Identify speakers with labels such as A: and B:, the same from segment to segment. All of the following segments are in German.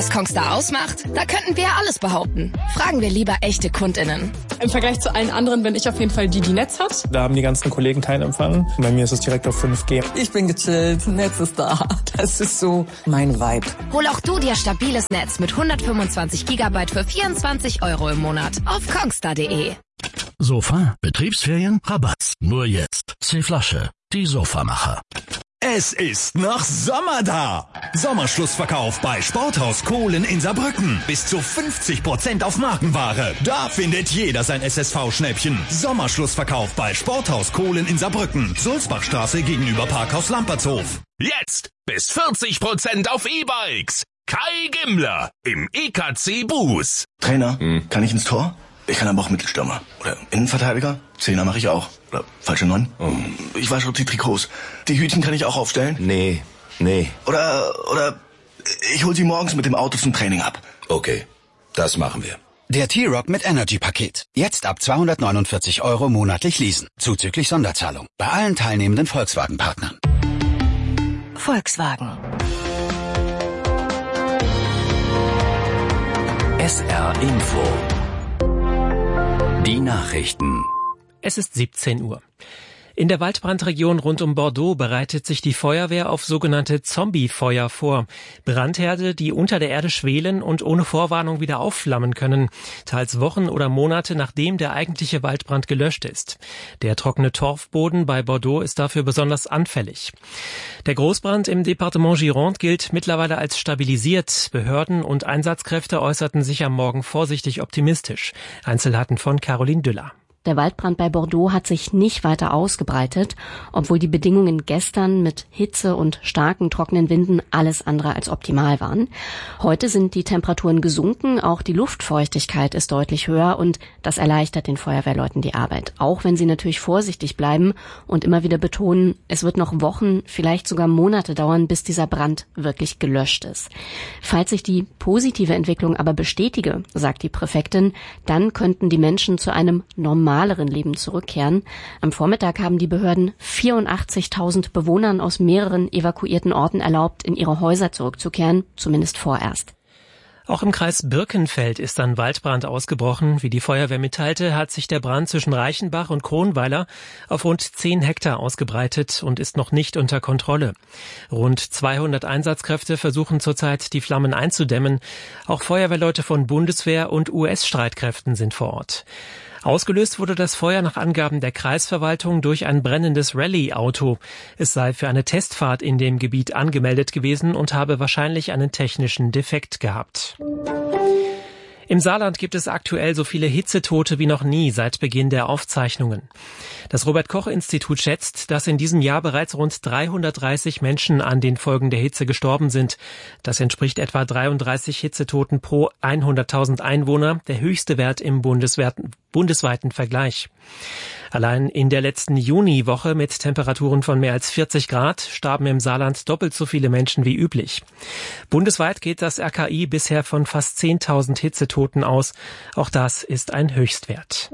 A: Was Kongstar ausmacht? Da könnten wir ja alles behaupten. Fragen wir lieber echte KundInnen.
B: Im Vergleich zu allen anderen bin ich auf jeden Fall die Netz hat.
C: Da haben die ganzen Kollegen keinen Empfang. Bei mir ist es direkt auf 5G.
D: Ich bin gechillt, Netz ist da. Das ist so mein Vibe.
A: Hol auch du dir stabiles Netz mit 125 GB für 24 € im Monat auf kongstar.de.
E: Sofa, Betriebsferien, Rabatt. Nur jetzt. C-Flasche, die Sofamacher.
F: Es ist noch Sommer da. Sommerschlussverkauf bei Sporthaus Kohlen in Saarbrücken. Bis zu 50% auf Markenware. Da findet jeder sein SSV-Schnäppchen. Sommerschlussverkauf bei Sporthaus Kohlen in Saarbrücken. Sulzbachstraße gegenüber Parkhaus Lampertshof.
G: Jetzt bis 40% auf E-Bikes. Kai Gimmler im EKC Buß.
H: Trainer, kann ich ins Tor? Ich kann aber auch Mittelstürmer. Oder Innenverteidiger. Zehner mache ich auch. Oder falsche 9. Ich wasche auch die Trikots. Die Hütchen kann ich auch aufstellen?
I: Nee.
H: Oder ich hol sie morgens mit dem Auto zum Training ab.
I: Okay, das machen wir.
J: Der T-Rock mit Energy-Paket. Jetzt ab 249 € monatlich leasen. Zuzüglich Sonderzahlung. Bei allen teilnehmenden Volkswagen-Partnern.
A: Volkswagen.
J: SR Info. Die Nachrichten.
K: Es ist 17 Uhr. In der Waldbrandregion rund um Bordeaux bereitet sich die Feuerwehr auf sogenannte Zombie-Feuer vor. Brandherde, die unter der Erde schwelen und ohne Vorwarnung wieder aufflammen können, teils Wochen oder Monate nachdem der eigentliche Waldbrand gelöscht ist. Der trockene Torfboden bei Bordeaux ist dafür besonders anfällig. Der Großbrand im Departement Gironde gilt mittlerweile als stabilisiert. Behörden und Einsatzkräfte äußerten sich am Morgen vorsichtig optimistisch. Einzelheiten von Caroline Düller.
L: Der Waldbrand bei Bordeaux hat sich nicht weiter ausgebreitet, obwohl die Bedingungen gestern mit Hitze und starken trockenen Winden alles andere als optimal waren. Heute sind die Temperaturen gesunken, auch die Luftfeuchtigkeit ist deutlich höher und das erleichtert den Feuerwehrleuten die Arbeit. Auch wenn sie natürlich vorsichtig bleiben und immer wieder betonen, es wird noch Wochen, vielleicht sogar Monate dauern, bis dieser Brand wirklich gelöscht ist. Falls sich die positive Entwicklung aber bestätige, sagt die Präfektin, dann könnten die Menschen zu einem normaleren Leben zurückkehren. Am Vormittag haben die Behörden 84.000 Bewohnern aus mehreren evakuierten Orten erlaubt, in ihre Häuser zurückzukehren, zumindest vorerst.
K: Auch im Kreis Birkenfeld ist ein Waldbrand ausgebrochen. Wie die Feuerwehr mitteilte, hat sich der Brand zwischen Reichenbach und Kronweiler auf rund 10 Hektar ausgebreitet und ist noch nicht unter Kontrolle. Rund 200 Einsatzkräfte versuchen zurzeit, die Flammen einzudämmen. Auch Feuerwehrleute von Bundeswehr und US-Streitkräften sind vor Ort. Ausgelöst wurde das Feuer nach Angaben der Kreisverwaltung durch ein brennendes Rallye-Auto. Es sei für eine Testfahrt in dem Gebiet angemeldet gewesen und habe wahrscheinlich einen technischen Defekt gehabt. Im Saarland gibt es aktuell so viele Hitzetote wie noch nie seit Beginn der Aufzeichnungen. Das Robert-Koch-Institut schätzt, dass in diesem Jahr bereits rund 330 Menschen an den Folgen der Hitze gestorben sind. Das entspricht etwa 33 Hitzetoten pro 100.000 Einwohner, der höchste Wert im bundesweiten Vergleich. Allein in der letzten Juniwoche mit Temperaturen von mehr als 40 Grad starben im Saarland doppelt so viele Menschen wie üblich. Bundesweit geht das RKI bisher von fast 10.000 Hitzetoten aus. Auch das ist ein Höchstwert.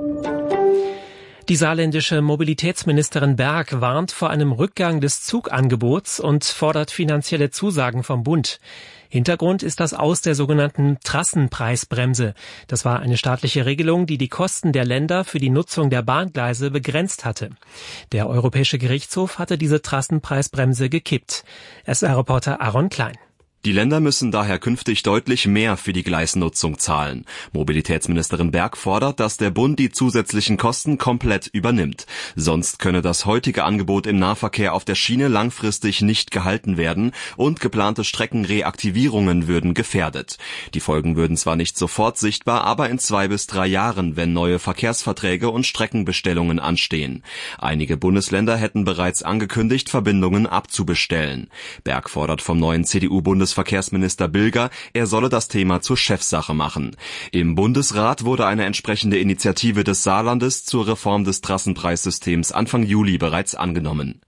K: Die saarländische Mobilitätsministerin Berg warnt vor einem Rückgang des Zugangebots und fordert finanzielle Zusagen vom Bund. Hintergrund ist das Aus der sogenannten Trassenpreisbremse. Das war eine staatliche Regelung, die die Kosten der Länder für die Nutzung der Bahngleise begrenzt hatte. Der Europäische Gerichtshof hatte diese Trassenpreisbremse gekippt. SR-Reporter Aaron Klein.
M: Die Länder müssen daher künftig deutlich mehr für die Gleisnutzung zahlen. Mobilitätsministerin Berg fordert, dass der Bund die zusätzlichen Kosten komplett übernimmt. Sonst könne das heutige Angebot im Nahverkehr auf der Schiene langfristig nicht gehalten werden und geplante Streckenreaktivierungen würden gefährdet. Die Folgen würden zwar nicht sofort sichtbar, aber in 2 bis 3 Jahren, wenn neue Verkehrsverträge und Streckenbestellungen anstehen. Einige Bundesländer hätten bereits angekündigt, Verbindungen abzubestellen. Berg fordert vom neuen CDU-Bundesverkehrsminister Bilger, er solle das Thema zur Chefsache machen. Im Bundesrat wurde eine entsprechende Initiative des Saarlandes zur Reform des Trassenpreissystems Anfang Juli bereits angenommen.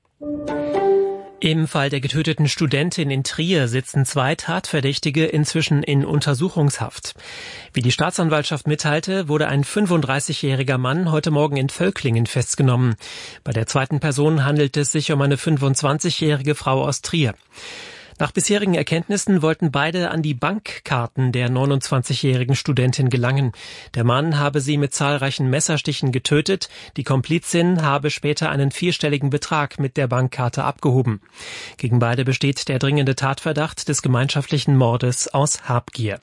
K: Im Fall der getöteten Studentin in Trier sitzen 2 Tatverdächtige inzwischen in Untersuchungshaft. Wie die Staatsanwaltschaft mitteilte, wurde ein 35-jähriger Mann heute Morgen in Völklingen festgenommen. Bei der zweiten Person handelt es sich um eine 25-jährige Frau aus Trier. Nach bisherigen Erkenntnissen wollten beide an die Bankkarten der 29-jährigen Studentin gelangen. Der Mann habe sie mit zahlreichen Messerstichen getötet. Die Komplizin habe später einen 4-stelligen Betrag mit der Bankkarte abgehoben. Gegen beide besteht der dringende Tatverdacht des gemeinschaftlichen Mordes aus Habgier.